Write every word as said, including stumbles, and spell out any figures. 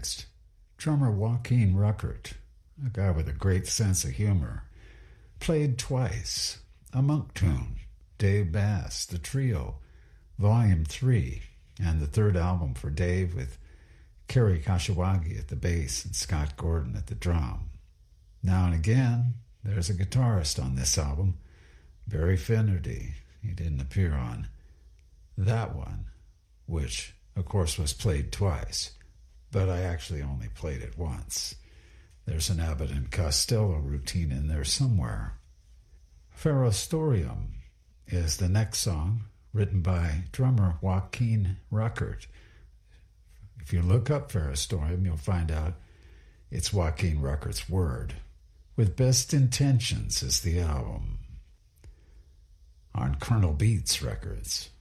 next, drummer Joaquin Ruckert, a guy with a great sense of humor, played twice a Monk tune, Dave Bass, The Trio, Volume three, and the third album for Dave with Kerry Kashiwagi at the bass and Scott Gordon at the drum. Now and again, there's a guitarist on this album, Barry Finnerty. He didn't appear on that one, which, of course, was played twice, but I actually only played it once. There's an Abbott and Costello routine in there somewhere. Ferrostorium is the next song, written by drummer Joaquin Ruckert. If you look up Ferrostorium, you'll find out it's Joaquin Ruckert's word. With Best Intentions is the album on Colonel Beats Records.